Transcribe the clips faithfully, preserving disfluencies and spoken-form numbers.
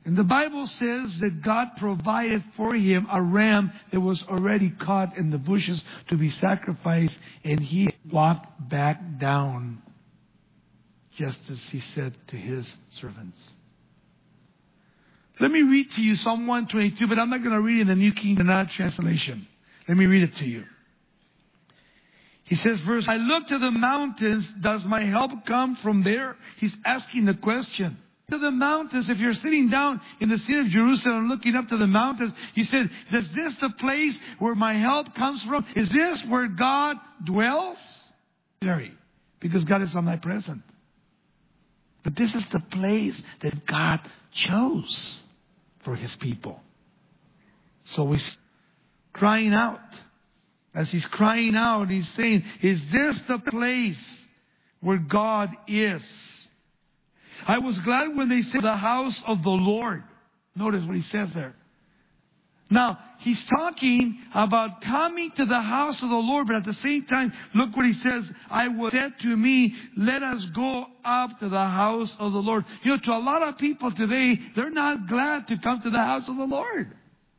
And the Bible says that God provided for him a ram that was already caught in the bushes to be sacrificed. And he walked back down, just as he said to his servants. Let me read to you Psalm one twenty-two, but I'm not going to read it in the New King James translation. Let me read it to you. He says, verse, I look to the mountains. Does my help come from there? He's asking the question. To the mountains, if you're sitting down in the city of Jerusalem looking up to the mountains, he said, is this the place where my help comes from? Is this where God dwells? Because God is omnipresent. But this is the place that God chose for his people. So he's crying out. As he's crying out, he's saying, is this the place where God is? I was glad when they said the house of the Lord. Notice what he says there. Now, he's talking about coming to the house of the Lord, but at the same time, look what he says. I was said to me, let us go up to the house of the Lord. You know, to a lot of people today, they're not glad to come to the house of the Lord.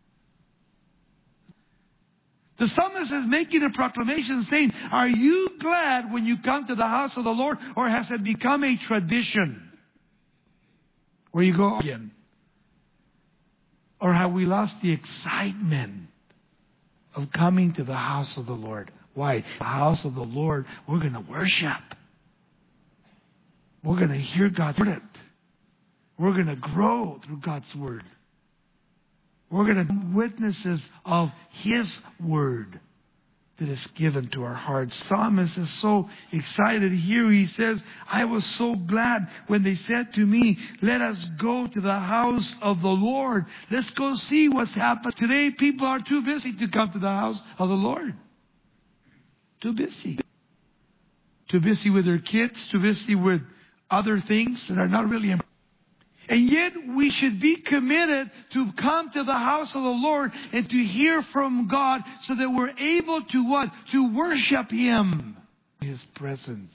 The psalmist is making a proclamation saying, are you glad when you come to the house of the Lord, or has it become a tradition where you go again? Or have we lost the excitement of coming to the house of the Lord? Why? The house of the Lord, we're going to worship. We're going to hear God's word. We're going to grow through God's word. We're going to be witnesses of his word that is given to our hearts. Psalmist is so excited here. He says, I was so glad when they said to me, let us go to the house of the Lord. Let's go see what's happened. Today, people are too busy to come to the house of the Lord. Too busy. Too busy with their kids. Too busy with other things that are not really important. And yet we should be committed to come to the house of the Lord and to hear from God so that we're able to what? To worship him in his presence.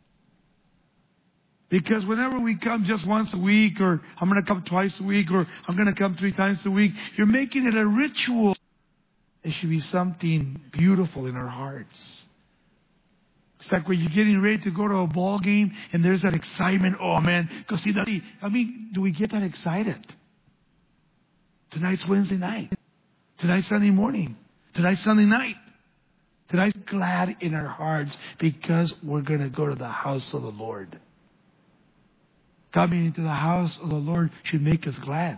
Because whenever we come just once a week, or I'm going to come twice a week, or I'm going to come three times a week, you're making it a ritual. It should be something beautiful in our hearts. It's like when you're getting ready to go to a ball game and there's that excitement. Oh man, go see that. I mean, do we get that excited? Tonight's Wednesday night. Tonight's Sunday morning. Tonight's Sunday night. Tonight's glad in our hearts because we're going to go to the house of the Lord. Coming into the house of the Lord should make us glad.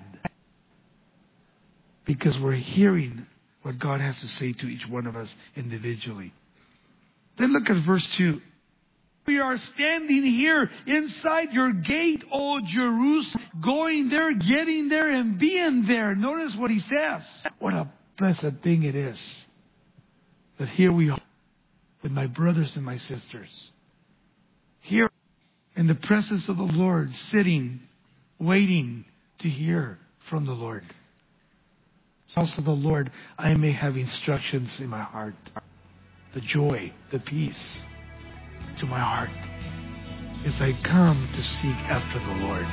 Because we're hearing what God has to say to each one of us individually. Then look at verse two. We are standing here inside your gate, O Jerusalem, going there, getting there, and being there. Notice what he says. What a blessed thing it is that here we are with my brothers and my sisters. Here in the presence of the Lord, sitting, waiting to hear from the Lord. Also the Lord, I may have instructions in my heart. The joy, the peace to my heart as I come to seek after the Lord.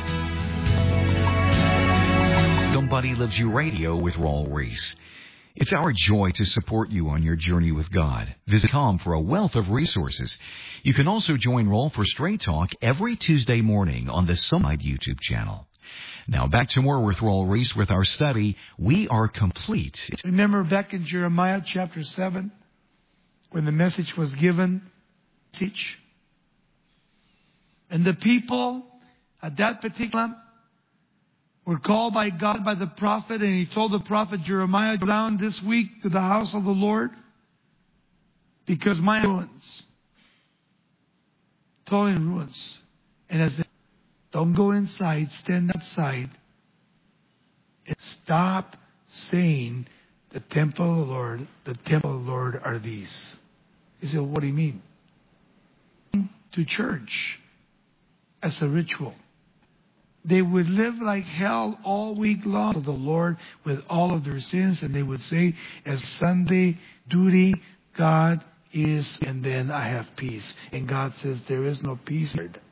Somebody Loves You Radio with Raul Ries. It's our joy to support you on your journey with God. Visit com for a wealth of resources. You can also join Raul for Straight Talk every Tuesday morning on the Somebody YouTube channel. Now back to more with Raul Ries with our study, We Are Complete. Remember back in Jeremiah chapter seven? When the message was given, teach. And the people at that particular time were called by God, by the prophet, and he told the prophet Jeremiah, go down this week to the house of the Lord because my ruins, totally in ruins. And as they don't go inside, stand outside and stop saying the temple of the Lord, the temple of the Lord are these. He said, what do you mean? To church as a ritual. They would live like hell all week long to the Lord with all of their sins, and they would say, as Sunday duty, God is, and then I have peace. And God says, there is no peace.